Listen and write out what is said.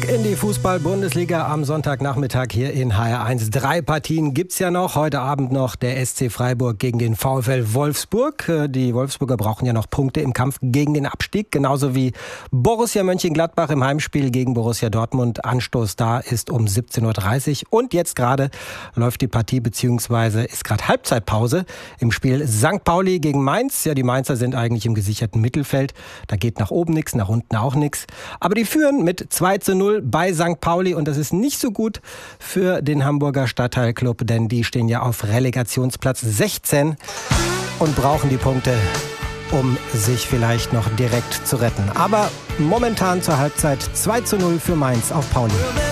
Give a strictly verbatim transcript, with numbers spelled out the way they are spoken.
Zurück in die Fußball-Bundesliga am Sonntagnachmittag hier in H R eins. Drei Partien gibt's ja noch. Heute Abend noch der S C Freiburg gegen den VfL Wolfsburg. Die Wolfsburger brauchen ja noch Punkte im Kampf gegen den Abstieg. Genauso wie Borussia Mönchengladbach im Heimspiel gegen Borussia Dortmund. Anstoß da ist um siebzehn Uhr dreißig. Und jetzt gerade läuft die Partie beziehungsweise ist gerade Halbzeitpause im Spiel Sankt Pauli gegen Mainz. Ja, die Mainzer sind eigentlich im gesicherten Mittelfeld. Da geht nach oben nichts, nach unten auch nichts. Aber die führen mit zwei zu null bei Sankt Pauli und das ist nicht so gut für den Hamburger Stadtteilclub, denn die stehen ja auf Relegationsplatz sechzehn und brauchen die Punkte, um sich vielleicht noch direkt zu retten. Aber momentan zur Halbzeit zwei zu null für Mainz auf Pauli.